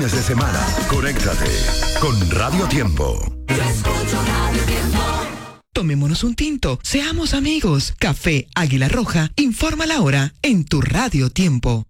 fines de semana. Conéctate con Radio Tiempo. Yo escucho Radio Tiempo. Tomémonos un tinto, seamos amigos. Café Águila Roja informa la hora en tu Radio Tiempo.